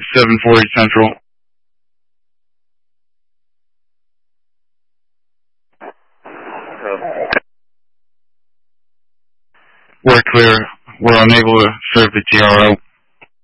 740 Central. We're clear. We're unable to serve the TRO.